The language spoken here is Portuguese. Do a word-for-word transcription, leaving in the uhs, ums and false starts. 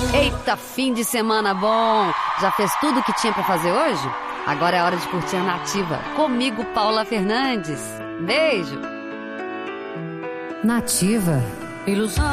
Eita, fim de semana bom! Já fez tudo o que tinha pra fazer hoje? Agora é hora de curtir a Nativa. Comigo, Paula Fernandes. Beijo! Nativa. Ilusão.